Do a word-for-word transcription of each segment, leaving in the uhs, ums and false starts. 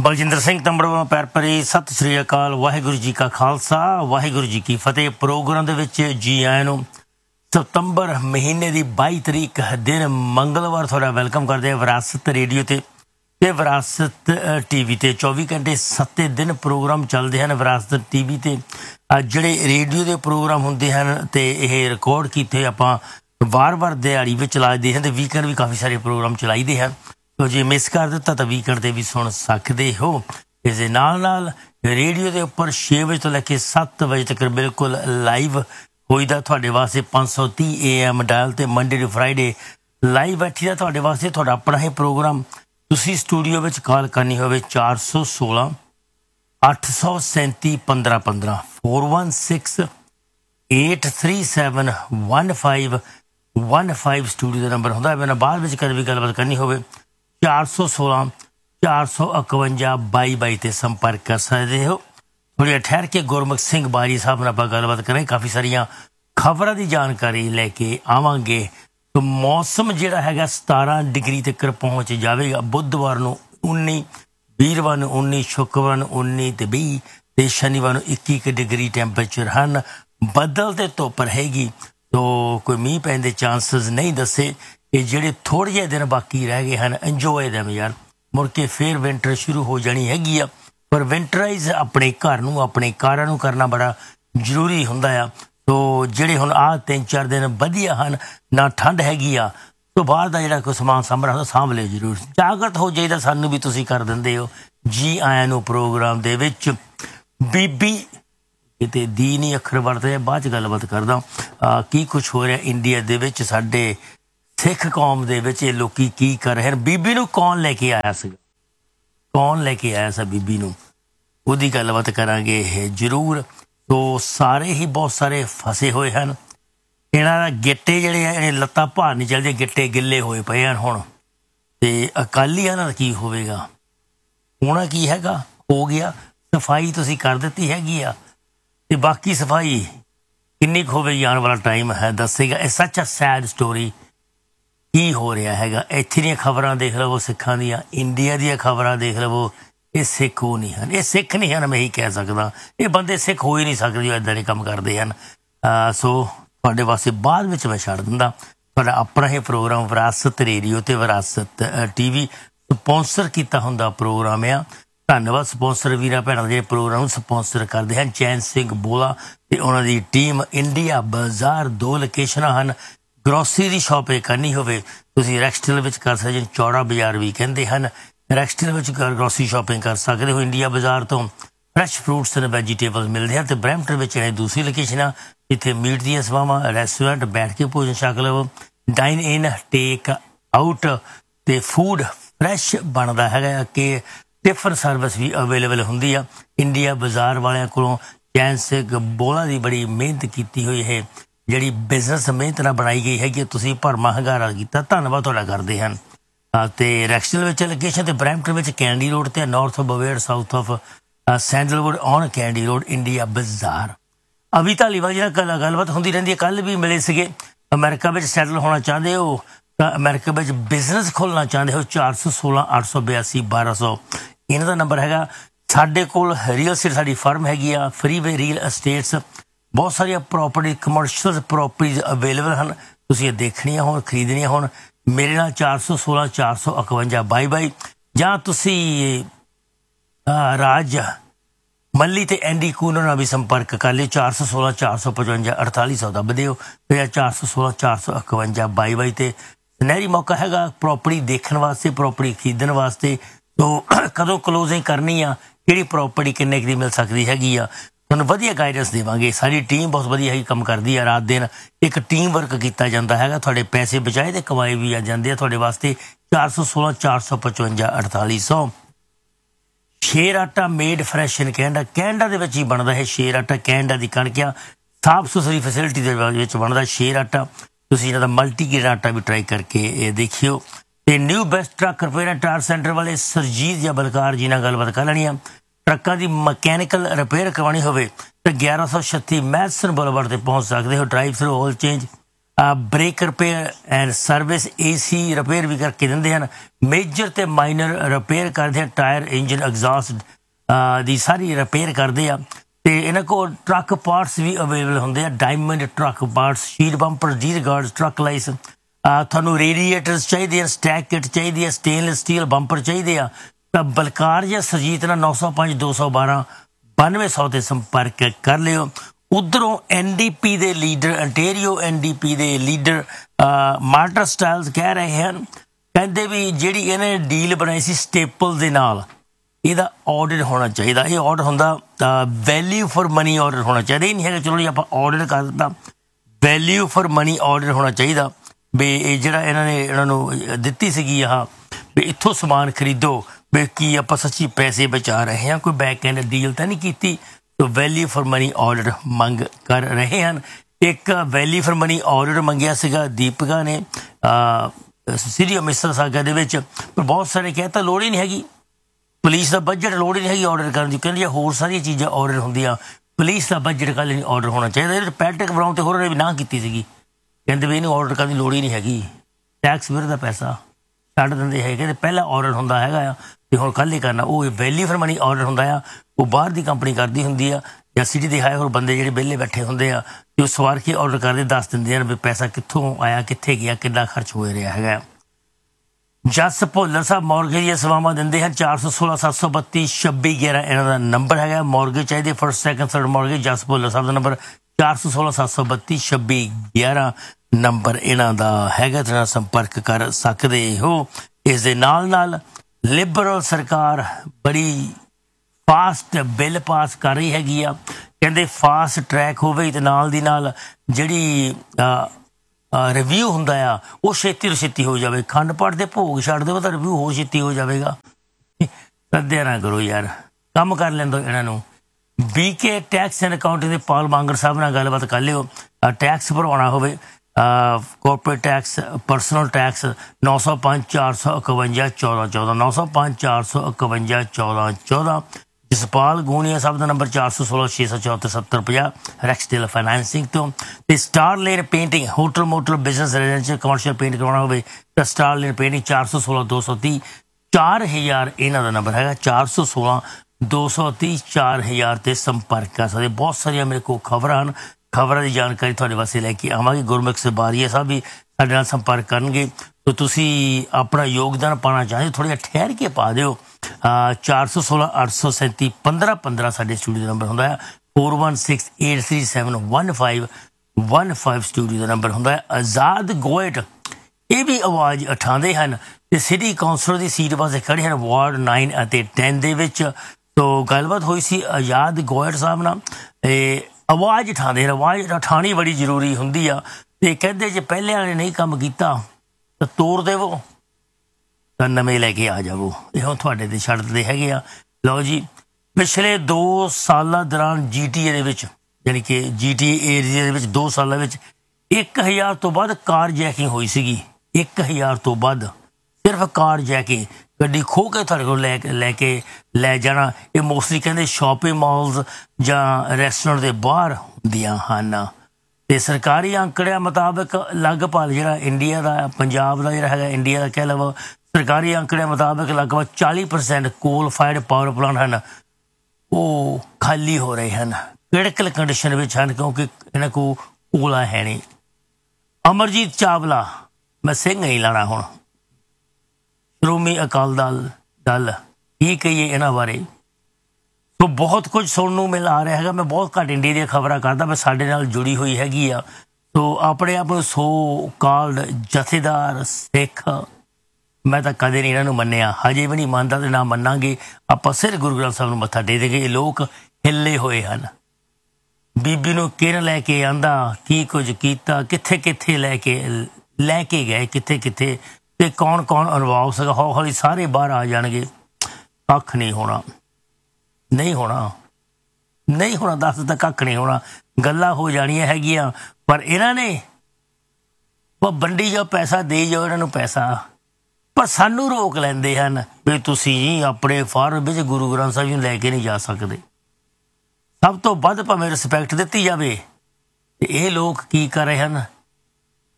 ਬਲਜਿੰਦਰ ਸਿੰਘ ਤੰਬੜਵਾ ਪੈਰ ਭਰੀ ਸਤਿ ਸ਼੍ਰੀ ਅਕਾਲ। ਵਾਹਿਗੁਰੂ ਜੀ ਕਾ ਖਾਲਸਾ ਵਾਹਿਗੁਰੂ ਜੀ ਕੀ ਫਤਿਹ। ਪ੍ਰੋਗਰਾਮ ਦੇ ਵਿੱਚ ਜੀ ਆਇਆਂ ਨੂੰ। ਸਤੰਬਰ ਮਹੀਨੇ ਦੀ ਬਾਈ ਤਰੀਕ ਦਿਨ ਮੰਗਲਵਾਰ ਤੁਹਾਡਾ ਵੈਲਕਮ ਕਰਦੇ ਹਾਂ ਵਿਰਾਸਤ ਰੇਡੀਓ ਤੇ ਤੇ ਵਿਰਾਸਤ ਟੀਵੀ ਤੇ ਚੌਵੀ ਘੰਟੇ ਸੱਤ ਦਿਨ ਪ੍ਰੋਗਰਾਮ ਚੱਲਦੇ ਹਨ। ਵਿਰਾਸਤ ਟੀਵੀ ਤੇ ਜਿਹੜੇ ਰੇਡੀਓ ਦੇ ਪ੍ਰੋਗਰਾਮ ਹੁੰਦੇ ਹਨ ਤੇ ਇਹ ਰਿਕਾਰਡ ਕੀਤੇ ਆਪਾਂ ਵਾਰ-ਵਾਰ ਦਿਹਾੜੀ ਵਿੱਚ ਚਲਾਈਦੇ ਹਨ ਤੇ ਵੀਕਐਂਡ ਵੀ ਕਾਫੀ ਸਾਰੇ ਪ੍ਰੋਗਰਾਮ ਚਲਾਈਦੇ ਹਨ। ਤੋ ਜੇ ਮਿਸ ਕਰ ਦਿੱਤਾ ਤਾਂ ਵੀਕਐਂਡ ਤੇ ਵੀ ਸੁਣ ਸਕਦੇ ਹੋ। ਇਸ ਦੇ ਨਾਲ ਨਾਲ ਰੇਡੀਓ ਦੇ ਉੱਪਰ ਛੇ ਵਜੇ ਤੋਂ ਲੈ ਕੇ ਸੱਤ ਵਜੇ ਤੱਕ ਬਿਲਕੁਲ ਲਾਈਵ ਹੋਈਦਾ ਤੁਹਾਡੇ ਵਾਸਤੇ ਪੰਜ ਸੌ ਤੀਹ ਏ ਐਮ ਡਾਇਲ ਤੇ ਮੰਡੇ ਟੂ ਫਰਾਈਡੇ ਲਾਈਵ ਬੈਠੀ ਦਾ ਤੁਹਾਡੇ ਵਾਸਤੇ ਤੁਹਾਡਾ ਆਪਣਾ ਹੀ ਪ੍ਰੋਗਰਾਮ। ਤੁਸੀਂ ਸਟੂਡੀਓ ਵਿੱਚ ਕਾਲ ਕਰਨੀ ਹੋਵੇ ਚਾਰ ਸੌ ਸੋਲਾਂ ਅੱਠ ਸੌ ਸੈਂਤੀ ਪੰਦਰਾਂ ਪੰਦਰਾਂ four one six eight three seven one five one five studio ਦਾ ਨੰਬਰ ਹੁੰਦਾ। ਮੈਨਾਂ ਬਾਅਦ ਵਿੱਚ ਕਦੇ ਵੀ ਗੱਲਬਾਤ ਕਰਨੀ ਹੋਵੇ ਚਾਰ ਸੌ ਸੋਲਾਂ ਚਾਰ ਸੌ ਇਕਵੰਜਾ ਬਾਈ ਬਾਈ ਤੇ ਸੰਪਰਕ ਕਰ ਸਕਦੇ ਹੋ। ਥੋੜ੍ਹੀ ਜਿਹਾ ਠਹਿਰ ਕੇ ਗੁਰਮੁਖ ਸਿੰਘ ਬਾਰੀ ਸਾਹਿਬ ਨਾਲ ਆਪਾਂ ਗੱਲਬਾਤ ਕਰਾਂਗੇ। ਕਾਫੀ ਸਾਰੀਆਂ ਖਬਰਾਂ ਦੀ ਜਾਣਕਾਰੀ ਲੈ ਕੇ ਆਵਾਂਗੇ। ਤਾਂ ਮੌਸਮ ਜਿਹੜਾ ਹੈਗਾ ਸਤਾਰਾਂ ਡਿਗਰੀ ਤੱਕ ਪਹੁੰਚ ਜਾਵੇਗਾ। ਬੁੱਧਵਾਰ ਨੂੰ ਉੱਨੀ, ਵੀਰਵਾਰ ਨੂੰ ਉੱਨੀ, ਸ਼ੁੱਕਰਵਾਰ ਨੂੰ ਉੱਨੀ ਤੇ ਵੀਹ ਤੇ ਸ਼ਨੀਵਾਰ ਨੂੰ ਇੱਕੀ ਕੁ ਡਿਗਰੀ ਟੈਂਪਰੇਚਰ ਹਨ। ਬੱਦਲ ਤੇ ਧੁੱਪ ਰਹੇਗੀ। ਤੋ ਕੋਈ ਮੀਂਹ ਪੈਣ ਦੇ ਚਾਂਸਿਸ ਨਹੀਂ ਦੱਸੇ। ਇਹ ਜਿਹੜੇ ਥੋੜ੍ਹੇ ਜਿਹੇ ਦਿਨ ਬਾਕੀ ਰਹਿ ਗਏ ਹਨ ਇੰਜੋਏ ਦੇਮ ਯਾਰ। ਮੁੜ ਕੇ ਫਿਰ ਵਿੰਟਰ ਸ਼ੁਰੂ ਹੋ ਜਾਣੀ ਹੈਗੀ ਆ। ਪਰ ਵਿੰਟਰਾਈਜ਼ ਆਪਣੇ ਘਰ ਨੂੰ ਆਪਣੇ ਕਾਰਾਂ ਨੂੰ ਕਰਨਾ ਬੜਾ ਜ਼ਰੂਰੀ ਹੁੰਦਾ ਆ। ਤੋ ਜਿਹੜੇ ਹੁਣ ਆਹ ਤਿੰਨ ਚਾਰ ਦਿਨ ਵਧੀਆ ਹਨ, ਨਾ ਠੰਡ ਹੈਗੀ ਆ, ਤੋਂ ਬਾਅਦ ਦਾ ਜਿਹੜਾ ਕੋਈ ਸਮਾਨ ਸਾਂਭਣਾ ਹੁੰਦਾ ਸਾਂਭ ਲਿਓ ਜ਼ਰੂਰ। ਜਾਗਰਤ ਹੋ ਜਾਈਦਾ ਸਾਨੂੰ ਵੀ ਤੁਸੀਂ ਕਰ ਦਿੰਦੇ ਹੋ। ਜੀ ਆਇਆਂ ਨੂੰ ਪ੍ਰੋਗਰਾਮ ਦੇ ਵਿੱਚ। ਬੀਬੀ ਕਿਤੇ ਦੀ ਨਹੀਂ ਅੱਖਰ ਵਰਤਦੇ, ਬਾਅਦ 'ਚ ਗੱਲਬਾਤ ਕਰਦਾ ਕੀ ਕੁਛ ਹੋ ਰਿਹਾ ਇੰਡੀਆ ਦੇ ਵਿੱਚ, ਸਾਡੇ ਸਿੱਖ ਕੌਮ ਦੇ ਵਿੱਚ ਇਹ ਲੋਕੀ ਕੀ ਕਰ ਰਹੇ ਹਨ। ਬੀਬੀ ਨੂੰ ਕੌਣ ਲੈ ਕੇ ਆਇਆ ਸੀਗਾ, ਕੌਣ ਲੈ ਕੇ ਆਇਆ ਸੀ ਬੀਬੀ ਨੂੰ, ਉਹਦੀ ਗੱਲਬਾਤ ਕਰਾਂਗੇ ਇਹ ਜ਼ਰੂਰ। ਤੋ ਸਾਰੇ ਹੀ ਬਹੁਤ ਸਾਰੇ ਫਸੇ ਹੋਏ ਹਨ। ਇਹਨਾਂ ਦਾ ਗਿੱਟੇ ਜਿਹੜੇ ਆ ਇਹ ਲੱਤਾਂ ਭਾਰ ਨਹੀਂ ਚੱਲਦੀਆਂ, ਗਿੱਟੇ ਗਿੱਲੇ ਹੋਏ ਪਏ ਹਨ ਹੁਣ। ਤੇ ਅਕਾਲੀਆਂ ਨਾਲ ਕੀ ਹੋਵੇਗਾ, ਹੋਣਾ ਕੀ ਹੈਗਾ ਹੋ ਗਿਆ। ਸਫਾਈ ਤੁਸੀਂ ਕਰ ਦਿੱਤੀ ਹੈਗੀ ਆ ਤੇ ਬਾਕੀ ਸਫਾਈ ਕਿੰਨੀ ਕੁ ਹੋਵੇਗੀ ਆਉਣ ਵਾਲਾ ਟਾਈਮ ਹੈ ਦੱਸੇਗਾ। ਇਹ ਸੱਚ ਆ ਸੈਡ ਸਟੋਰੀ ਕੀ ਹੋ ਰਿਹਾ ਹੈਗਾ। ਇੱਥੇ ਦੀਆਂ ਖਬਰਾਂ ਦੇਖ ਲਵੋ ਸਿੱਖਾਂ ਦੀਆਂ, ਇੰਡੀਆ ਦੀਆਂ ਖਬਰਾਂ ਦੇਖ ਲਵੋ, ਇਹ ਸਿੱਖ ਉਹ ਨਹੀਂ ਹਨ, ਇਹ ਸਿੱਖ ਨਹੀਂ ਹਨ। ਮੈਂ ਇਹੀ ਕਹਿ ਸਕਦਾ ਇਹ ਬੰਦੇ ਸਿੱਖ ਹੋ ਹੀ ਨਹੀਂ ਸਕਦੇ, ਇੱਦਾਂ ਦੇ ਕੰਮ ਕਰਦੇ ਹਨ। ਸੋ ਤੁਹਾਡੇ ਵਾਸਤੇ ਬਾਅਦ ਵਿੱਚ ਮੈਂ ਛੱਡ ਦਿੰਦਾ। ਤੁਹਾਡਾ ਆਪਣਾ ਹੀ ਪ੍ਰੋਗਰਾਮ ਵਿਰਾਸਤ ਰੇਡੀਓ ਤੇ ਵਿਰਾਸਤ ਟੀ ਵੀ ਸਪੋਂਸਰ ਕੀਤਾ ਹੁੰਦਾ ਪ੍ਰੋਗਰਾਮ ਆ। ਧੰਨਵਾਦ ਸਪੋਂਸਰ ਵੀਰਾਂ ਭੈਣਾਂ ਜਿਹੜੇ ਪ੍ਰੋਗਰਾਮ ਨੂੰ ਸਪੋਂਸਰ ਕਰਦੇ ਹਨ। ਚੈਨ ਸਿੰਘ ਬੋਲਾ ਤੇ ਉਹਨਾਂ ਦੀ ਟੀਮ। ਇੰਡੀਆ ਬਾਜ਼ਾਰ ਦੋ ਲੋਕੇਸ਼ਨਾਂ ਹਨ। ਗਰੋਸਰੀ ਦੀ ਸ਼ਾਪਿੰਗ ਕਰਨੀ ਹੋਵੇ ਤੁਸੀਂ ਰੈਕਸਟਲ ਵਿੱਚ ਕਰ ਸਕਦੇ, ਚੌੜਾ ਬਾਜ਼ਾਰ ਵੀ ਕਹਿੰਦੇ ਹਨ। ਰੈਕਸਟਲ ਵਿੱਚ ਗਰੋਸਰੀ ਸ਼ਾਪਿੰਗ ਕਰ ਸਕਦੇ ਹੋ। ਇੰਡੀਆ ਬਾਜ਼ਾਰ ਤੋਂ ਫਰੈਸ਼ ਫਰੂਟਸ ਅਤੇ ਵੈਜੀਟੇਬਲ ਮਿਲਦੇ ਹਨ। ਅਤੇ ਬਰੈਂਪਟਨ ਵਿੱਚ ਇਹ ਦੂਸਰੀ ਲੋਕੇਸ਼ਨ ਆ ਜਿੱਥੇ ਮੀਟ ਦੀਆਂ ਸੇਵਾਵਾਂ, ਰੈਸਟੋਰੈਂਟ ਬੈਠ ਕੇ ਭੋਜਨ ਛਕ ਲਵੋ, ਡਾਈਨ ਇਨ, ਟੇਕ ਆਊਟ ਅਤੇ ਫੂਡ ਫਰੈਸ਼ ਬਣਦਾ ਹੈਗਾ ਕਿ ਟਿਫਨ ਸਰਵਿਸ ਵੀ ਅਵੇਲੇਬਲ ਹੁੰਦੀ ਆ। ਇੰਡੀਆ ਬਾਜ਼ਾਰ ਵਾਲਿਆਂ ਕੋਲੋਂ ਚੈਨ ਸਿੰਘ ਬੋਲਾ ਦੀ ਬੜੀ ਮਿਹਨਤ ਕੀਤੀ ਹੋਈ ਹੈ, ਜਿਹੜੀ ਬਿਜ਼ਨਸ ਮਿਹਨਤ ਨਾਲ ਬਣਾਈ ਗਈ ਹੈਗੀ। ਤੁਸੀਂ ਭਰਮਾ ਹੰਗਾਰਾ ਕੀਤਾ, ਧੰਨਵਾਦ ਤੁਹਾਡਾ ਕਰਦੇ ਹਨ। ਅਤੇ ਰੈਕਸਟਲ ਵਿੱਚ ਲੋਕੇਸ਼ਨ ਅਤੇ ਬਰੈਂਪਟਨ ਵਿੱਚ ਕੈਂਡੀ ਰੋਡ ਅਤੇ north of ਬਵੇਅਰ, south of sandalwood on candy road, India ਬਾਜ਼ਾਰ। ਅਵੀ ਧਾਲੀਵਾਲ ਜੀ ਨਾਲ ਗੱਲ ਗੱਲਬਾਤ ਹੁੰਦੀ ਰਹਿੰਦੀ ਹੈ। ਕੱਲ੍ਹ ਵੀ ਮਿਲੇ ਸੀਗੇ। ਅਮਰੀਕਾ ਵਿੱਚ ਸੈਟਲ ਹੋਣਾ ਚਾਹੁੰਦੇ ਹੋ ਤਾਂ ਅਮਰੀਕਾ ਵਿੱਚ ਬਿਜ਼ਨਸ ਖੋਲ੍ਹਣਾ ਚਾਹੁੰਦੇ ਹੋ, ਚਾਰ ਸੌ ਸੋਲਾਂ ਅੱਠ ਸੌ ਬਿਆਸੀ ਬਾਰਾਂ ਸੌ ਇਹਨਾਂ ਦਾ ਨੰਬਰ ਹੈਗਾ। ਸਾਡੇ ਕੋਲ ਰੀਅਲ ਸਟੇਟ ਸਾਡੀ ਫਰਮ ਹੈਗੀ ਆ, ਫਰੀਵੇ ਰੀਅਲ ਅਸਟੇਟਸ। ਬਹੁਤ ਸਾਰੀਆਂ ਪ੍ਰੋਪਰਟੀ ਕਮਰਸ਼ੀਅਲ ਪ੍ਰੋਪਰਟੀਜ਼ ਅਵੇਲੇਬਲ ਹਨ। ਤੁਸੀਂ ਇਹ ਦੇਖਣੀਆਂ ਹੋਣ, ਖਰੀਦਣੀਆਂ ਹੋਣ, ਮੇਰੇ ਨਾਲ ਚਾਰ ਸੌ ਸੋਲਾਂ ਚਾਰ ਸੌ ਇਕਵੰਜਾ ਬਾਈ ਬਾਈ ਜਾਂ ਤੁਸੀਂ ਰਾਜ ਮੱਲੀ ਤੇ ਐਂਡੀ ਕੂਨਰ ਨਾਲ ਵੀ ਸੰਪਰਕ ਕਰ ਲਿਓ। ਚਾਰ ਸੌ ਸੋਲਾਂ ਚਾਰ ਸੌ ਪਚਵੰਜਾ ਅੜਤਾਲੀ ਸੌ ਦੱਬਦੇ ਹੋ, ਫਿਰ ਚਾਰ ਸੌ ਸੋਲਾਂ ਚਾਰ ਸੌ ਇਕਵੰਜਾ ਬਾਈ ਬਾਈ ਤੇ ਸੁਨਹਿਰੀ ਮੌਕਾ ਹੈਗਾ ਪ੍ਰੋਪਰਟੀ ਦੇਖਣ ਵਾਸਤੇ, ਪ੍ਰੋਪਰਟੀ ਖਰੀਦਣ ਵਾਸਤੇ। ਤੋ ਕਦੋਂ ਕਲੋਜ਼ਿੰਗ ਕਰਨੀ ਆ, ਕਿਹੜੀ ਪ੍ਰੋਪਰਟੀ ਕਿੰਨੇ ਕੁ ਦੀ ਮਿਲ ਸਕਦੀ ਹੈਗੀ ਆ, ਤੁਹਾਨੂੰ ਵਧੀਆ ਗਾਈਡੈਂਸ ਦੇਵਾਂਗੇ। ਸਾਡੀ ਟੀਮ ਬਹੁਤ ਵਧੀਆ ਹੀ ਕੰਮ ਕਰਦੀ ਆ। ਰਾਤ ਦਿਨ ਇੱਕ ਟੀਮ ਵਰਕ ਕੀਤਾ ਜਾਂਦਾ ਹੈਗਾ। ਤੁਹਾਡੇ ਪੈਸੇ ਬਚਾਏ ਤੇ ਕਮਾਏ ਵੀ ਆ ਜਾਂਦੇ ਆ ਤੁਹਾਡੇ ਵਾਸਤੇ। ਚਾਰ ਸੌ ਸੋਲਾਂ ਚਾਰ ਸੌ ਪਚਵੰਜਾ ਅੜਤਾਲੀ ਸੌ। ਸ਼ੇਰ ਆਟਾ made fresh in Canada, Canada ਦੇ ਵਿੱਚ ਹੀ ਬਣਦਾ ਹੈ ਸ਼ੇਰ ਆਟਾ। ਕੈਨੇਡਾ ਦੀ ਕਣਕ ਆ, ਸਾਫ ਸੁਥਰੀ ਫੈਸਿਲਿਟੀ ਦੇ ਵਿੱਚ ਬਣਦਾ ਸ਼ੇਰ ਆਟਾ। ਤੁਸੀਂ ਇਹਨਾਂ ਦਾ ਮਲਟੀਗ੍ਰੇਨ ਆਟਾ ਵੀ ਟਰਾਈ ਕਰਕੇ ਇਹ ਦੇਖਿਓ। ਤੇ new best truck repair and tyre centre ਵਾਲੇ ਸਰਜੀਤ ਜਾਂ ਬਲਕਾਰ ਜੀ ਨਾਲ ਗੱਲਬਾਤ ਕਰ ਲੈਣੀ ਆ। ਟਰੱਕਾਂ ਦੀ ਮਕੈਨੀਕਲ ਰਿਪੇਅਰ ਕਰਵਾਉਣੀ ਹੋਵੇ ਤਾਂ ਗਿਆਰਾਂ ਸੌ ਛੱਤੀ ਮੈਥਸਨ ਬੁਲੇਵਾਰਡ ਤੇ ਪਹੁੰਚ ਸਕਦੇ ਹੋ। Drive through oil change, break repair and service, A C repair ਵੀ ਕਰਕੇ ਦਿੰਦੇ ਹਨ। ਮੇਜਰ ਅਤੇ ਮਾਈਨਰ ਰਿਪੇਅਰ ਕਰਦੇ ਹਨ। ਟਾਇਰ, ਇੰਜਨ, ਐਗਜ਼ਾਸਟ ਦੀ ਸਾਰੀ ਰਿਪੇਅਰ ਕਰਦੇ ਆ। ਅਤੇ ਇਹਨਾਂ ਕੋਲ ਟਰੱਕ ਪਾਰਟਸ ਵੀ ਅਵੇਲੇਬਲ ਹੁੰਦੇ ਆ। Diamond truck parts, sheet bumper, D guards, truck ਲਾਈਸ, ਤੁਹਾਨੂੰ ਰੇਡੀਏਟਰਸ ਚਾਹੀਦੇ ਆ, ਸਟੈਕ ਕਿਟ ਚਾਹੀਦੀ ਹੈ, ਸਟੇਨਲੈਸ ਸਟੀਲ ਬੰਪਰ ਚਾਹੀਦੇ ਆ, ਤਾਂ ਬਲਕਾਰ ਜਾਂ ਸਰਜੀਤ ਨਾਲ ਨੌ ਸੌ ਪੰਜ ਦੋ ਸੌ ਬਾਰਾਂ ਬਾਨਵੇਂ ਸੌ 'ਤੇ ਸੰਪਰਕ ਕਰ ਲਿਓ। ਉੱਧਰੋਂ ਐਨ ਡੀ ਪੀ ਦੇ ਲੀਡਰ, ਅੰਟੇਰੀਓ ਐਨ ਡੀ ਪੀ ਦੇ ਲੀਡਰ ਮਾਰਟਰ ਸਟਾਈਲਸ ਕਹਿ ਰਹੇ ਹਨ, ਕਹਿੰਦੇ ਵੀ ਜਿਹੜੀ ਇਹਨੇ ਡੀਲ ਬਣਾਈ ਸੀ ਸਟੇਪਲ ਦੇ ਨਾਲ, ਇਹਦਾ ਆਡਿਟ ਹੋਣਾ ਚਾਹੀਦਾ। ਇਹ ਆਡਿਟ ਹੁੰਦਾ ਵੈਲਿਊ ਫॉर ਮਨੀ ਆਡਿਟ ਹੋਣਾ ਚਾਹੀਦਾ। ਇਹ ਨਹੀਂ ਹੈਗਾ ਚਲੋ ਜੀ ਆਪਾਂ ਆਡਿਟ ਕਰ ਦਿੱਤਾ, ਵੈਲਿਊ ਫॉर ਮਨੀ ਆਡਿਟ ਹੋਣਾ ਚਾਹੀਦਾ ਵੀ ਇਹ ਜਿਹੜਾ ਇਹਨਾਂ ਨੇ ਇਹਨਾਂ ਨੂੰ ਦਿੱਤੀ ਸੀਗੀ ਆਹ ਵੀ ਇੱਥੋਂ ਸਮਾਨ ਖਰੀਦੋ, ਵੀ ਕੀ ਆਪਾਂ ਸੱਚੀ ਪੈਸੇ ਬਚਾ ਰਹੇ ਹਾਂ, ਕੋਈ ਬੈਕ ਐਂਡ ਡੀਲ ਤਾਂ ਨਹੀਂ ਕੀਤੀ। ਤੋ ਵੈਲਿਊ ਫॉर ਮਨੀ ਆਡਿਟ ਮੰਗ ਕਰ ਰਹੇ ਹਨ। ਇੱਕ ਵੈਲਿਊ ਫॉर ਮਨੀ ਆਡਿਟ ਮੰਗਿਆ ਸੀਗਾ ਦੀਪਿਕਾ ਨੇ ਸ੍ਰੀ ਅੰਮ੍ਰਿਤਸਰ ਸਾਗਾ ਦੇ ਵਿੱਚ, ਪਰ ਬਹੁਤ ਸਾਰੇ ਕਹਿ ਤਾਂ ਲੋੜ ਹੀ ਨਹੀਂ ਹੈਗੀ, ਪੁਲਿਸ ਦਾ ਬਜਟ ਲੋੜ ਹੀ ਨਹੀਂ ਹੈਗੀ ਆਡਿਟ ਕਰਨ ਦੀ। ਕਹਿੰਦੇ ਹੋਰ ਸਾਰੀਆਂ ਚੀਜ਼ਾਂ ਆਡਿਟ ਹੁੰਦੀਆਂ, ਪੁਲਿਸ ਦਾ ਬਜਟ ਕੱਲ੍ਹ ਨਹੀਂ ਆਡਿਟ ਹੋਣਾ ਚਾਹੀਦਾ। ਇਹਦੇ ਪੈਟਰਿਕ ਬਰਾਊਨ ਅਤੇ ਹੋਰਾਂ ਨੇ ਵੀ ਨਾ ਕੀਤੀ ਸੀਗੀ, ਕਹਿੰਦੇ ਵੀ ਇਹਨੂੰ ਆਡਿਟ ਕਰਨ ਦੀ ਲੋੜ ਹੀ ਨਹੀਂ ਹੈਗੀ, ਟੈਕਸ ਬਿਰ ਦਾ ਪੈਸਾ ਛੱਡ ਦਿੰਦੇ ਹੈਗੇ। ਅਤੇ ਪਹਿਲਾਂ ਆਡਿਟ ਹੁੰਦਾ ਹੈਗਾ ਆ ਅਤੇ ਹੁਣ ਕੱਲ੍ਹ ਹੀ ਕਰਨਾ, ਉਹ ਵੈਲਿਊ ਫॉर ਮਨੀ ਆਡਿਟ ਹੁੰਦਾ ਆ, ਉਹ ਬਾਹਰ ਦੀ ਕੰਪਨੀ ਕਰਦੀ ਹੁੰਦੀ ਆ, ਜਾਂ ਸਿਟੀ ਦੇ ਹਾਏ ਹੋਰ ਬੰਦੇ ਜਿਹੜੇ ਵਿਹਲੇ ਬੈਠੇ ਹੁੰਦੇ ਆ ਅਤੇ ਉਹ ਸਵਾਰ ਕੇ ਆਡਿਟ ਕਰਦੇ ਦੱਸ ਦਿੰਦੇ ਹਨ ਵੀ ਪੈਸਾ ਕਿੱਥੋਂ ਆਇਆ, ਕਿੱਥੇ ਗਿਆ, ਕਿੰਨਾ ਖਰਚ ਹੋ ਰਿਹਾ ਹੈਗਾ। ਜਸ ਭੁੱਲਰ ਸਾਹਿਬ ਮੌਰਗੇਜ ਦੀਆਂ ਸੇਵਾਵਾਂ ਦਿੰਦੇ ਹਨ। ਚਾਰ ਸੌ ਸੋਲਾਂ ਸੱਤ ਸੌ ਬੱਤੀ ਛੱਬੀ ਗਿਆਰਾਂ ਇਹਨਾਂ ਦਾ ਨੰਬਰ ਹੈਗਾ। ਮੌਰਗੇਜ ਚਾਹੀਦੇ ਫਸਟ ਸੈਕਿੰਡ ਥਰਡ ਮੌਰਗੇਜ, ਜਸ ਭੁੱਲਰ ਸਾਹਿਬ ਦਾ ਨੰਬਰ ਚਾਰ ਸੌ ਸੋਲਾਂ ਸੱਤ ਸੌ ਬੱਤੀ ਛੱਬੀ ਗਿਆਰਾਂ ਨੰਬਰ ਇਹਨਾਂ ਦਾ ਹੈਗਾ, ਤੇ ਨਾਲ ਸੰਪਰਕ ਕਰ ਸਕਦੇ ਹੋ। ਇਸ ਦੇ ਨਾਲ ਨਾਲ ਲਿਬਰਲ ਸਰਕਾਰ ਬੜੀ ਫਾਸਟ ਬਿੱਲ ਪਾਸ ਕਰ ਰਹੀ ਹੈਗੀ ਆ, ਕਹਿੰਦੇ ਫਾਸਟ ਟਰੈਕ ਹੋਵੇ ਅਤੇ ਨਾਲ ਦੀ ਨਾਲ ਜਿਹੜੀ ਰਿਵਿਊ ਹੁੰਦਾ ਆ ਉਹ ਛੇਤੀ ਤੋਂ ਛੇਤੀ ਹੋ ਜਾਵੇ। ਖੰਡ ਪਾਠ ਦੇ ਭੋਗ ਛੱਡ ਦਿਓ ਤਾਂ ਰਿਵਿਊ ਹੋਰ ਛੇਤੀ ਹੋ ਜਾਵੇਗਾ। ਸੱਦਿਆ ਨਾ ਕਰੋ ਯਾਰ, ਕੰਮ ਕਰ ਲੈਂਦੋ ਇਹਨਾਂ ਨੂੰ। B K tax and accounting ਦੇ ਪਾਲ ਮਾਂਗਰ ਸਾਹਿਬ ਨਾਲ ਗੱਲਬਾਤ ਕਰ ਲਿਓ। ਟੈਕਸ ਭਰਵਾਉਣਾ ਹੋਵੇ, ਕੋਰਪੋਰੇਟ ਟੈਕਸ, ਪਰਸਨਲ ਟੈਕਸ, ਨੌ ਸੌ ਪੰਜ ਚਾਰ ਸੌ ਇਕਵੰਜਾ ਚੌਦਾਂ ਚੌਦਾਂ ਨੌ ਸੌ ਪੰਜ ਚਾਰ ਸੌ ਇਕਵੰਜਾ ਚੌਦਾਂ ਚੌਦਾਂ ਜਸਪਾਲ ਗੂਣੀਆ ਸਾਹਿਬ ਦਾ ਨੰਬਰ ਚਾਰ ਸੌ ਸੋਲਾਂ ਛੇ ਸੌ ਚੌਹੱਤਰ ਸੱਤਰ ਪੰਜਾਹ ਰੈਕਸਟੇਲ ਫਾਈਨੈਂਸਿੰਗ ਤੋਂ। ਅਤੇ star lane painting, hotel motel business residential commercial paint ਕਰਵਾਉਣਾ ਹੋਵੇ ਤਾਂ ਸਟਾਰ ਲੇਨ ਪੇਂਟਿੰਗ ਚਾਰ ਸੌ ਸੋਲਾਂ ਦੋ ਸੌ ਤੀਹ ਚਾਰ ਹਜ਼ਾਰ ਇਹਨਾਂ ਦਾ ਨੰਬਰ ਹੈਗਾ। ਚਾਰ ਸੌ ਸੋਲਾਂ ਦੋ ਸੌ ਤੀਹ ਚਾਰ ਹਜ਼ਾਰ 'ਤੇ ਸੰਪਰਕ ਕਰ ਸਕਦੇ। ਬਹੁਤ ਸਾਰੀਆਂ ਮੇਰੇ ਕੋਲ ਖਬਰਾਂ ਹਨ, ਖਬਰਾਂ ਦੀ ਜਾਣਕਾਰੀ ਤੁਹਾਡੇ ਵਾਸਤੇ ਲੈ ਕੇ ਆਵਾਂਗੇ। ਗੁਰਮੁਖ ਸਬਾਰੀਆ ਸਾਹਿਬ ਵੀ ਸਾਡੇ ਨਾਲ ਸੰਪਰਕ ਕਰਨਗੇ। ਤਾਂ ਤੁਸੀਂ ਆਪਣਾ ਯੋਗਦਾਨ ਪਾਉਣਾ ਚਾਹੁੰਦੇ ਥੋੜ੍ਹਾ ਜਿਹਾ ਠਹਿਰ ਕੇ ਪਾ ਦਿਓ। ਚਾਰ ਸੌ ਸੋਲਾਂ ਅੱਠ ਸੌ ਸੈਂਤੀ ਪੰਦਰਾਂ ਪੰਦਰਾਂ ਸਾਡੇ ਸਟੂਡੀਓ ਦਾ ਨੰਬਰ ਹੁੰਦਾ ਹੈ। Four one six eight three seven one five one five studio ਦਾ ਨੰਬਰ ਹੁੰਦਾ ਹੈ। ਆਜ਼ਾਦ ਗੋਇਟ ਇਹ ਵੀ ਆਵਾਜ਼ ਉਠਾਉਂਦੇ ਹਨ ਅਤੇ ਸਿਟੀ ਕੌਂਸਲਰ ਦੀ ਸੀਟ ਵਾਸਤੇ ਖੜ੍ਹੇ ਹਨ ਵਾਰਡ ਨਾਈਨ ਅਤੇ ਟੈਨ ਦੇ ਵਿੱਚ। ਤੋ ਗੱਲਬਾਤ ਹੋਈ ਸੀ ਆਜ਼ਾਦ ਗੋਇਟ ਸਾਹਿਬ ਨਾਲ, ਇਹ ਆਵਾਜ਼ ਉਠਾਉਂਦੇ ਹਨ। ਆਵਾਜ਼ ਉਠਾਉਣੀ ਬੜੀ ਜ਼ਰੂਰੀ ਹੁੰਦੀ ਆ। ਅਤੇ ਕਹਿੰਦੇ ਜੇ ਪਹਿਲਿਆਂ ਨੇ ਨਹੀਂ ਕੰਮ ਕੀਤਾ ਤਾਂ ਤੋੜ ਦੇਵੋ ਤਾਂ ਨਵੇਂ ਲੈ ਕੇ ਆ ਜਾਵੋ। ਇਹ ਹੁਣ ਤੁਹਾਡੇ 'ਤੇ ਛੱਡਦੇ ਹੈਗੇ ਆ। ਲਓ ਜੀ, ਪਿਛਲੇ ਦੋ ਸਾਲਾਂ ਦੌਰਾਨ ਜੀ ਟੀ ਏ ਦੇ ਵਿੱਚ, ਯਾਨੀ ਕਿ ਜੀ ਟੀ ਏ ਏਰੀਏ ਦੇ ਵਿੱਚ ਦੋ ਸਾਲਾਂ ਵਿੱਚ ਇੱਕ ਹਜ਼ਾਰ ਤੋਂ ਵੱਧ ਕਾਰ ਜੈਕਿੰਗ ਹੋਈ ਸੀਗੀ। ਇੱਕ ਹਜ਼ਾਰ ਤੋਂ ਵੱਧ ਸਿਰਫ ਕਾਰ ਜੈਕਿੰਗ, ਗੱਡੀ ਖੋਹ ਕੇ ਤੁਹਾਡੇ ਕੋਲ ਲੈ ਕੇ ਲੈ ਕੇ ਲੈ ਜਾਣਾ। ਇਹ ਮੋਸਟਲੀ ਕਹਿੰਦੇ ਸ਼ਾਪਿੰਗ ਮਾਲਸ ਜਾਂ ਰੈਸਟੋਰੈਂਟ ਦੇ ਬਾਹਰ ਹੁੰਦੀਆਂ ਹਨ। ਅਤੇ ਸਰਕਾਰੀ ਅੰਕੜਿਆਂ ਮੁਤਾਬਕ ਲਗਭਗ ਜਿਹੜਾ ਇੰਡੀਆ ਦਾ, ਪੰਜਾਬ ਦਾ ਜਿਹੜਾ ਹੈਗਾ ਇੰਡੀਆ ਦਾ ਕਹਿ ਲਵੋ, ਸਰਕਾਰੀ ਅੰਕੜਿਆਂ ਮੁਤਾਬਕ ਲਗਭਗ ਚਾਲੀ ਪਰਸੈਂਟ ਕੋਲ ਫਾਇਰਡ ਪਾਵਰ ਪਲਾਂਟ ਹਨ ਉਹ ਖਾਲੀ ਹੋ ਰਹੇ ਹਨ, ਕ੍ਰਿਟੀਕਲ ਕੰਡੀਸ਼ਨ ਵਿੱਚ ਹਨ, ਕਿਉਂਕਿ ਇਹਨਾਂ ਕੋਲ ਕੋਲਾ ਹੈ ਨਹੀਂ। ਅਮਰਜੀਤ ਚਾਵਲਾ, ਮੈਂ ਸਿੰਘ ਨਹੀਂ ਲਾਣਾ ਹੁਣ, ਸ਼੍ਰੋਮਣੀ ਅਕਾਲੀ ਦਲ ਦਲ ਕੀ ਕਹੀਏ ਇਹਨਾਂ ਬਾਰੇ। ਸੋ ਬਹੁਤ ਕੁਝ ਸੁਣਨ ਨੂੰ ਮਿਲ ਆ ਰਿਹਾ ਹੈਗਾ। ਮੈਂ ਬਹੁਤ ਘੱਟ ਇੰਡੀਆ ਦੀਆਂ ਖਬਰਾਂ ਕਰਦਾ, ਮੈਂ ਸਾਡੇ ਨਾਲ ਜੁੜੀ ਹੋਈ ਹੈਗੀ ਆ। ਸੋ ਆਪਣੇ ਆਪ ਨੂੰ ਸੋ ਕਾਲਡ ਜਥੇਦਾਰ ਸਿੱਖ ਮੈਂ ਤਾਂ ਕਦੇ ਨਹੀਂ ਇਹਨਾਂ ਨੂੰ ਮੰਨਿਆ, ਹਜੇ ਵੀ ਨਹੀਂ ਮੰਨਦਾ ਅਤੇ ਨਾ ਮੰਨਾਂਗੇ। ਆਪਾਂ ਸਿਰ ਗੁਰੂ ਗ੍ਰੰਥ ਸਾਹਿਬ ਨੂੰ ਮੱਥਾ ਦੇ ਦੇਗੇ। ਇਹ ਲੋਕ ਹਿੱਲੇ ਹੋਏ ਹਨ। ਬੀਬੀ ਨੂੰ ਕਿਹਨ ਲੈ ਕੇ ਆਂਦਾ, ਕੀ ਕੁਝ ਕੀਤਾ, ਕਿੱਥੇ ਕਿੱਥੇ ਲੈ ਕੇ ਲੈ ਕੇ ਗਏ, ਕਿੱਥੇ ਕਿੱਥੇ, ਅਤੇ ਕੌਣ ਕੌਣ ਇਨਵੋਲਵ ਸੀਗਾ। ਹੌਲੀ ਹੌਲੀ ਸਾਰੇ ਬਾਹਰ ਆ ਜਾਣਗੇ। ਕੱਖ ਨਹੀਂ ਹੋਣਾ, ਨਹੀਂ ਹੋਣਾ, ਨਹੀਂ ਹੋਣਾ, ਦੱਸ ਦਿੱਤਾ ਕੱਖ ਨਹੀਂ ਹੋਣਾ। ਗੱਲਾਂ ਹੋ ਜਾਣੀਆਂ ਹੈਗੀਆਂ, ਪਰ ਇਹਨਾਂ ਨੇ ਵੰਡੀ ਜਾਓ, ਪੈਸਾ ਦੇ ਜਾਓ ਇਹਨਾਂ ਨੂੰ ਪੈਸਾ, ਪਰ ਸਾਨੂੰ ਰੋਕ ਲੈਂਦੇ ਹਨ ਵੀ ਤੁਸੀਂ ਆਪਣੇ ਫਾਰਮ ਵਿੱਚ ਗੁਰੂ ਗ੍ਰੰਥ ਸਾਹਿਬ ਨੂੰ ਲੈ ਕੇ ਨਹੀਂ ਜਾ ਸਕਦੇ। ਸਭ ਤੋਂ ਵੱਧ ਭਾਵੇਂ ਰਿਸਪੈਕਟ ਦਿੱਤੀ ਜਾਵੇ। ਅਤੇ ਇਹ ਲੋਕ ਕੀ ਕਰ ਰਹੇ ਹਨ,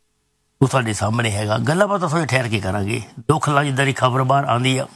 ਉਹ ਤੁਹਾਡੇ ਸਾਹਮਣੇ ਹੈਗਾ। ਗੱਲਾਂ ਬਾਤਾਂ ਥੋੜ੍ਹੇ ਠਹਿਰ ਕੇ ਕਰਾਂਗੇ। ਦੁੱਖ ਲੱਗਦਾ ਦੀ ਖਬਰ ਬਾਹਰ ਆਉਂਦੀ ਆ।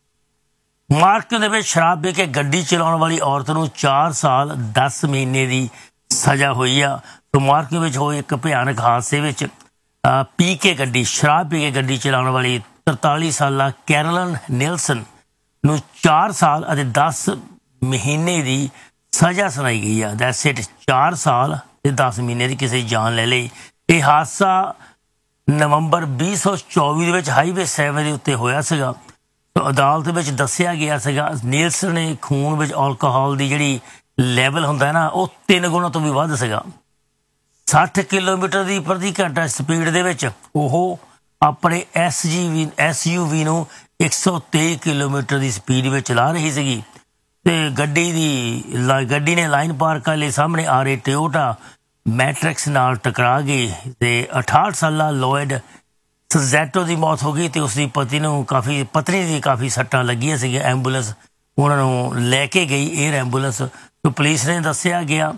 ਮਾਰਕੀਟ ਦੇ ਵਿੱਚ ਸ਼ਰਾਬ ਪੀ ਕੇ ਗੱਡੀ ਚਲਾਉਣ ਵਾਲੀ ਔਰਤ ਨੂੰ ਚਾਰ ਸਾਲ ਦਸ ਮਹੀਨੇ ਦੀ ਸਜ਼ਾ ਹੋਈ ਆ। ਸੋ ਮਾਰਕੀਟ ਵਿੱਚ ਹੋਏ ਇੱਕ ਭਿਆਨਕ ਹਾਦਸੇ ਵਿੱਚ ਪੀ ਕੇ ਗੱਡੀ ਸ਼ਰਾਬ ਪੀ ਕੇ ਗੱਡੀ ਚਲਾਉਣ ਵਾਲੀ ਤਰਤਾਲੀ ਸਾਲਾ ਕੈਰਲਨ ਨੀਲਸਨ ਨੂੰ ਚਾਰ ਸਾਲ ਅਤੇ ਦਸ ਮਹੀਨੇ ਦੀ ਸਜ਼ਾ ਸੁਣਾਈ ਗਈ ਆ। ਦੈਟਸ ਇਟ, ਚਾਰ ਸਾਲ ਤੇ ਦਸ ਮਹੀਨੇ ਦੀ ਕਿਸੇ ਦੀ ਜਾਨ ਲੈ ਲਈ। ਇਹ ਹਾਦਸਾ ਨਵੰਬਰ ਵੀਹ ਸੌ ਚੌਵੀ ਦੇ ਵਿੱਚ ਹਾਈਵੇ ਸੈਵਨ ਦੇ ਉੱਤੇ ਹੋਇਆ ਸੀਗਾ। ਅਦਾਲਤ ਵਿੱਚ ਦੱਸਿਆ ਗਿਆ ਸੀਗਾ ਨੀਲਸਨ ਨੇ ਖੂਨ ਵਿੱਚ ਐਲਕੋਹਲ ਦੀ ਜਿਹੜੀ ਲੈਵਲ ਹੁੰਦਾ ਨਾ ਉਹ ਤਿੰਨ ਗੁਣਾ ਤੋਂ ਵੀ ਵੱਧ ਸੀਗਾ। ਸੱਠ ਕਿਲੋਮੀਟਰ ਦੀ ਪ੍ਰਤੀ ਘੰਟਾ ਸਪੀਡ ਦੇ ਵਿੱਚ ਉਹ ਆਪਣੇ ਐਸ ਜੀ ਵੀ ਐਸ ਯੂ ਵੀ ਨੂੰ ਇੱਕ ਸੌ ਤੇਈ ਕਿਲੋਮੀਟਰ ਦੀ ਸਪੀਡ ਵਿੱਚ ਚਲਾ ਰਹੀ ਸੀਗੀ ਤੇ ਗੱਡੀ ਦੀ ਗੱਡੀ ਨੇ ਲਾਈਨ ਪਾਰ ਕਰਨ ਲਈ ਸਾਹਮਣੇ ਆ ਰਹੇ ਟੋਯੋਟਾ ਮੈਟਰਿਕਸ ਨਾਲ ਟਕਰਾ ਗਈ ਤੇ ਅਠਾਹਠ ਸਾਲਾ ਲੋਇਡ ਸਜ਼ੈਟੋ ਦੀ ਮੌਤ ਹੋ ਗਈ ਤੇ ਉਸਦੀ ਪਤੀ ਨੂੰ ਕਾਫੀ ਪਤਨੀ ਦੀ ਕਾਫੀ ਸੱਟਾਂ ਲੱਗੀਆਂ ਸੀਗੀਆਂ। ਐਂਬੂਲੈਂਸ ਉਹਨਾਂ ਨੂੰ ਲੈ ਕੇ ਗਈ ਏਅਰ ਐਂਬੂਲੈਂਸ। ਤੇ ਪੁਲਿਸ ਨੇ ਦੱਸਿਆ ਗਿਆ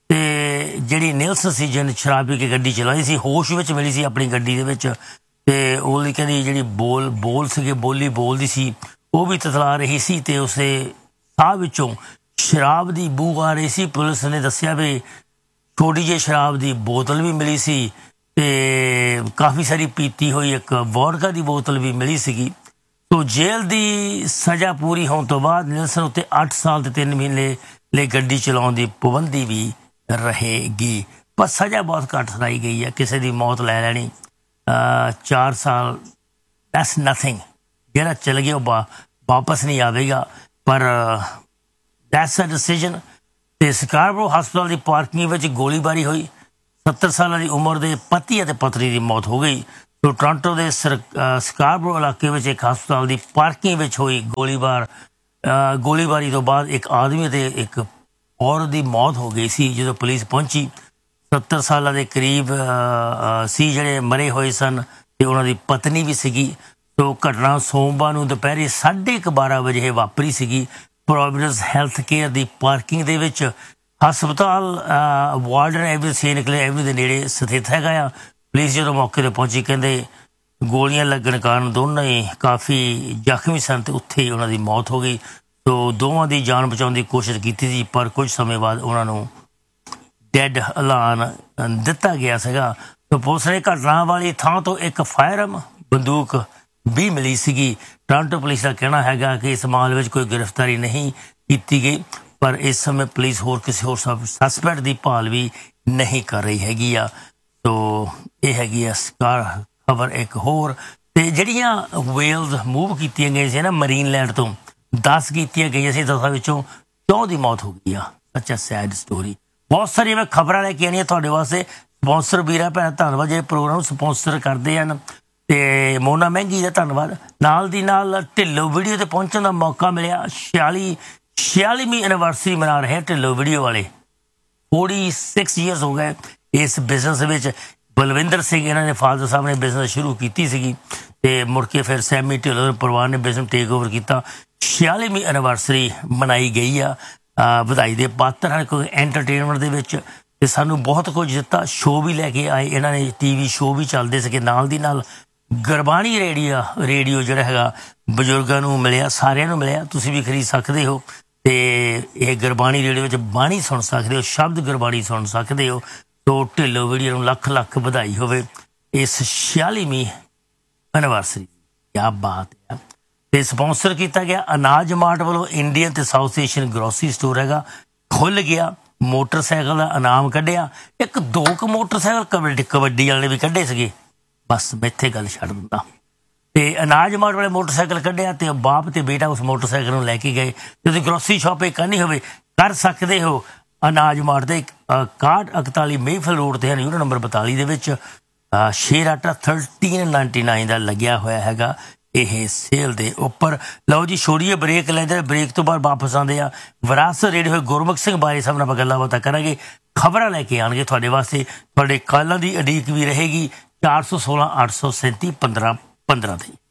ਤੇ ਜਿਹੜੀ ਨੀਲਸਨ ਸੀ ਜਿਹਨੇ ਸ਼ਰਾਬ ਪੀ ਕੇ ਗੱਡੀ ਚਲਾਈ ਸੀ ਹੋਸ਼ ਵਿੱਚ ਮਿਲੀ ਸੀ ਆਪਣੀ ਗੱਡੀ ਦੇ ਵਿੱਚ ਤੇ ਉਹਦੀ ਕਹਿੰਦੀ ਜਿਹੜੀ ਬੋਲ ਬੋਲ ਸੀਗੇ ਬੋਲੀ ਬੋਲਦੀ ਸੀ ਉਹ ਵੀ ਤਤਲਾ ਰਹੀ ਸੀ ਤੇ ਉਸੇ ਸਾਹ ਵਿੱਚੋਂ ਸ਼ਰਾਬ ਦੀ ਬੂ ਆ ਰਹੀ ਸੀ। ਪੁਲਿਸ ਨੇ ਦੱਸਿਆ ਵੀ ਛੋਟੀ ਜਿਹੀ ਸ਼ਰਾਬ ਦੀ ਬੋਤਲ ਵੀ ਮਿਲੀ ਸੀ ਤੇ ਕਾਫੀ ਸਾਰੀ ਪੀਤੀ ਹੋਈ ਇੱਕ ਵੋਡਕਾ ਦੀ ਬੋਤਲ ਵੀ ਮਿਲੀ ਸੀਗੀ। ਸੋ ਜੇਲ੍ਹ ਦੀ ਸਜ਼ਾ ਪੂਰੀ ਹੋਣ ਤੋਂ ਬਾਅਦ ਨੀਲਸਨ ਉੱਤੇ ਅੱਠ ਸਾਲ ਤੇ ਤਿੰਨ ਮਹੀਨੇ ਲਈ ਗੱਡੀ ਚਲਾਉਣ ਦੀ ਪਾਬੰਦੀ ਵੀ ਰਹੇਗੀ। ਪਰ ਸਜ਼ਾ ਬਹੁਤ ਘੱਟ ਸੁਣਾਈ ਗਈ ਹੈ। ਕਿਸੇ ਦੀ ਮੌਤ ਲੈ ਲੈਣੀ ਚਾਰ ਸਾਲ ਦੈਟਸ ਨਥਿੰਗ। ਜਿਹੜਾ ਚਲ ਗਿਆ ਉਹ ਵਾਪਸ ਨਹੀਂ ਆਵੇਗਾ। ਪਰ ਦੈਟਸ ਅ ਡਿਸੀਜਨ। ਤੇ ਸਕਾਰਬਰੋ ਹਸਪਤਾਲ ਦੀ ਪਾਰਕਿੰਗ ਵਿੱਚ ਗੋਲੀਬਾਰੀ ਹੋਈ। ਸੱਤਰ ਸਾਲਾਂ ਦੀ ਉਮਰ ਦੇ ਪਤੀ ਅਤੇ ਪਤਨੀ ਦੀ ਮੌਤ ਹੋ ਗਈ। ਸੋ ਟੋਰਾਂਟੋ ਦੇ ਸਕਾਰਬਰੋ ਇਲਾਕੇ ਵਿੱਚ ਇੱਕ ਹਸਪਤਾਲ ਦੀ ਪਾਰਕਿੰਗ ਵਿੱਚ ਹੋਈ ਗੋਲੀਬਾਰ ਗੋਲੀਬਾਰੀ ਤੋਂ ਬਾਅਦ ਇੱਕ ਆਦਮੀ ਅਤੇ ਇੱਕ ਔਰਤ ਦੀ ਮੌਤ ਹੋ ਗਈ ਸੀ। ਜਦੋਂ ਪੁਲਿਸ ਪਹੁੰਚੀ ਸੱਤਰ ਸਾਲਾਂ ਦੇ ਕਰੀਬ ਸੀ ਜਿਹੜੇ ਮਰੇ ਹੋਏ ਸਨ ਤੇ ਉਹਨਾਂ ਦੀ ਪਤਨੀ ਵੀ ਸੀਗੀ। ਸੋ ਘਟਨਾ ਸੋਮਵਾਰ ਨੂੰ ਦੁਪਹਿਰੇ ਸਾਢੇ ਕੁ ਬਾਰਾਂ ਵਜੇ ਵਾਪਰੀ ਸੀਗੀ ਪ੍ਰੋਵੀਡੈਂਸ ਹੈਲਥ ਕੇਅਰ ਦੀ ਪਾਰਕਿੰਗ ਦੇ ਵਿੱਚ। ਹਸਪਤਾਲ ਵਾਰਡਨ ਐਵਰੀ ਸੇਨਕਲ ਐਵਰੀ ਦੇ ਨੇੜੇ ਸਥਿਤ ਹੈਗਾ ਆ। ਪੁਲਿਸ ਜਦੋਂ ਮੌਕੇ 'ਤੇ ਪਹੁੰਚੀ ਕਹਿੰਦੇ ਗੋਲੀਆਂ ਲੱਗਣ ਕਾਰਨ ਦੋਨੋਂ ਹੀ ਕਾਫੀ ਜ਼ਖਮੀ ਸਨ ਤੇ ਉੱਥੇ ਹੀ ਉਹਨਾਂ ਦੀ ਮੌਤ ਹੋ ਗਈ। ਸੋ ਦੋਵਾਂ ਦੀ ਜਾਨ ਬਚਾਉਣ ਦੀ ਕੋਸ਼ਿਸ਼ ਕੀਤੀ ਸੀ ਪਰ ਕੁਝ ਸਮੇਂ ਬਾਅਦ ਉਹਨਾਂ ਨੂੰ ਡੈਡ ਐਲਾਨ ਦਿੱਤਾ ਗਿਆ ਸੀਗਾ। ਸੋ ਪੁਲਿਸ ਨੇ ਘਟਨਾ ਵਾਲੀ ਥਾਂ ਤੋਂ ਇੱਕ ਫਾਇਰਆਰਮ ਬੰਦੂਕ ਵੀ ਮਿਲੀ ਸੀਗੀ। ਟੋਰਾਂਟੋ ਪੁਲਿਸ ਦਾ ਕਹਿਣਾ ਹੈਗਾ ਕਿ ਇਸ ਮਾਮਲੇ ਵਿੱਚ ਕੋਈ ਗ੍ਰਿਫਤਾਰੀ ਨਹੀਂ ਕੀਤੀ ਗਈ ਪਰ ਇਸ ਸਮੇਂ ਪੁਲਿਸ ਹੋਰ ਕਿਸੇ ਹੋਰ ਸਸਪੈਕਟ ਦੀ ਭਾਲ ਵੀ ਨਹੀਂ ਕਰ ਰਹੀ ਹੈਗੀ ਆ। ਸੋ ਇਹ ਹੈਗੀ ਆ ਸਕਾਰ ਖਬਰ ਇੱਕ ਹੋਰ। ਤੇ ਜਿਹੜੀਆਂ ਵੇਲਜ਼ ਮੂਵ ਕੀਤੀਆਂ ਗਈਆਂ ਸੀ ਨਾ ਮਰੀਨਲੈਂਡ ਤੋਂ ਦਸ ਕੀਤੀਆਂ ਗਈਆਂ ਸੀ, ਦਸਾਂ ਵਿੱਚੋਂ ਚੌਂ ਦੀ ਮੌਤ ਹੋ ਗਈ ਆ। ਸੱਚ ਸੈਡ ਸਟੋਰੀ। ਬਹੁਤ ਸਾਰੀਆਂ ਮੈਂ ਖਬਰਾਂ ਲੈ ਕੇ ਆਉਣੀਆਂ ਤੁਹਾਡੇ ਵਾਸਤੇ। ਸਪੋਂਸਰ ਵੀਰਾਂ ਭੈਣਾਂ ਧੰਨਵਾਦ ਜਿਹੜੇ ਪ੍ਰੋਗਰਾਮ ਨੂੰ ਸਪੋਂਸਰ ਕਰਦੇ ਹਨ ਤੇ ਮੋਨਾ ਮਹਿੰਗੀ ਦਾ ਧੰਨਵਾਦ। ਨਾਲ ਦੀ ਨਾਲ ਢਿੱਲੋਂ ਵੀਡੀਓ ਤੇ ਪਹੁੰਚਣ ਦਾ ਮੌਕਾ ਮਿਲਿਆ। ਛਿਆਲੀ ਛਿਆਲੀਵੀਂ ਐਨੀਵਰਸਰੀ ਮਨਾ ਰਹੇ ਢਿੱਲੋਂ ਵੀਡੀਓ ਵਾਲੇ। ਫੋਰਟੀ ਸਿਕਸ ਈਅਰਸ ਹੋ ਗਏ ਇਸ ਬਿਜ਼ਨਸ ਵਿੱਚ। ਬਲਵਿੰਦਰ ਸਿੰਘ ਇਹਨਾਂ ਨੇ ਫਾਦਰ ਸਾਹਿਬ ਨੇ ਬਿਜ਼ਨਸ ਸ਼ੁਰੂ ਕੀਤੀ ਸੀਗੀ ਤੇ ਮੁੜ ਕੇ ਫਿਰ ਸੈਮੀ ਢਿੱਲੋਂ ਦੇ ਪਰਿਵਾਰ ਨੇ ਬਿਜ਼ਨਸ ਟੇਕ ਓਵਰ ਕੀਤਾ। ਛਿਆਲੀਵੀਂ ਐਨੀਵਰਸਰੀ ਮਨਾਈ ਗਈ ਆ। ਵਧਾਈ ਦੇ ਪਾਤਰ ਹਨ ਕੋਈ ਐਂਟਰਟੇਨਮੈਂਟ ਦੇ ਵਿੱਚ ਤੇ ਸਾਨੂੰ ਬਹੁਤ ਕੁਝ ਦਿੱਤਾ। ਸ਼ੋਅ ਵੀ ਲੈ ਕੇ ਆਏ ਇਹਨਾਂ ਨੇ, ਟੀ ਵੀ ਸ਼ੋਅ ਵੀ ਚੱਲਦੇ ਸੀਗੇ। ਨਾਲ ਦੀ ਨਾਲ ਗੁਰਬਾਣੀ ਰੇਡੀਓ ਰੇਡੀਓ ਜਿਹੜਾ ਹੈਗਾ ਬਜ਼ੁਰਗਾਂ ਨੂੰ ਮਿਲਿਆ, ਸਾਰਿਆਂ ਨੂੰ ਮਿਲਿਆ। ਤੁਸੀਂ ਵੀ ਖਰੀਦ ਸਕਦੇ ਹੋ ਤੇ ਇਹ ਗੁਰਬਾਣੀ ਰੇਡੀਓ ਵਿੱਚ ਬਾਣੀ ਸੁਣ ਸਕਦੇ ਹੋ, ਸ਼ਬਦ ਗੁਰਬਾਣੀ ਸੁਣ ਸਕਦੇ ਹੋ। ਸੋ ਢਿੱਲੋਂ ਵੀਡੀਓ ਨੂੰ ਲੱਖ ਲੱਖ ਵਧਾਈ ਹੋਵੇ ਇਸ ਛਿਆਲੀਵੀਂ ਐਨੀਵਰਸਰੀ। ਕਿਆ ਬਾਤ ਹੈ। ਤੇ ਸਪੋਂਸਰ ਕੀਤਾ ਗਿਆ ਅਨਾਜ ਮਾਰਟ ਵੱਲੋਂ। ਇੰਡੀਅਨ ਤੇ ਸਾਊਥ ਏਸ਼ੀਅਨ ਗਰੋਸਰੀ ਸਟੋਰ ਹੈਗਾ, ਖੁੱਲ੍ਹ ਗਿਆ। ਮੋਟਰਸਾਈਕਲ ਦਾ ਇਨਾਮ ਕੱਢਿਆ। ਇੱਕ ਦੋ ਕੁ ਮੋਟਰਸਾਈਕਲ ਕਬੱਡੀ ਕਬੱਡੀ ਵਾਲੇ ਵੀ ਕੱਢੇ ਸੀਗੇ। ਬਸ ਮੈਂ ਇੱਥੇ ਗੱਲ ਛੱਡ ਦਿੰਦਾ। ਤੇ ਅਨਾਜ ਮਾਰਟ ਵਾਲੇ ਮੋਟਰਸਾਈਕਲ ਕੱਢਿਆ ਤੇ ਬਾਪ ਤੇ ਬੇਟਾ ਉਸ ਮੋਟਰਸਾਈਕਲ ਨੂੰ ਲੈ ਕੇ ਗਏ। ਤੁਸੀਂ ਗਰੋਸਰੀ ਸ਼ਾਪਿੰਗ ਕਰਨੀ ਹੋਵੇ ਕਰ ਸਕਦੇ ਹੋ ਅਨਾਜ ਮਾਰਟ ਦੇ ਇਕਾਹਠ ਇਕਤਾਲੀ ਮੇਫਲ ਰੋਡ ਤੇ ਹਨ, ਯੂਨਿਟ ਨੰਬਰ ਬਤਾਲੀ ਦੇ ਵਿੱਚ। ਸ਼ੇਰ ਆਟਾ ਥਰਟੀਨ ਨਾਈਨਟੀ ਨਾਈਨ ਦਾ ਲੱਗਿਆ ਹੋਇਆ ਹੈਗਾ ਇਹ ਸੇਲ ਦੇ ਉੱਪਰ। ਲਓ ਜੀ ਛੋੜੀਏ ਬ੍ਰੇਕ ਲੈਂਦੇ। ਬ੍ਰੇਕ ਤੋਂ ਬਾਅਦ ਵਾਪਸ ਆਉਂਦੇ ਆ ਵਿਰਾਸਤ ਰੇਡੀਓ ਹੋਏ ਗੁਰਮੁਖ ਸਿੰਘ ਬਾਰੇ ਸਭ ਨਾਲ ਆਪਾਂ ਗੱਲਾਂ ਬਾਤਾਂ ਕਰਾਂਗੇ। ਖਬਰਾਂ ਲੈ ਕੇ ਆਉਣਗੇ ਤੁਹਾਡੇ ਵਾਸਤੇ। ਤੁਹਾਡੇ ਕਾਲਾਂ ਦੀ ਉਡੀਕ ਵੀ ਰਹੇਗੀ ਚਾਰ ਸੌ ਸੋਲਾਂ ਅੱਠ ਸੌ ਸੈਂਤੀ ਪੰਦਰਾਂ ਪੰਦਰਾਂ ਤੇ।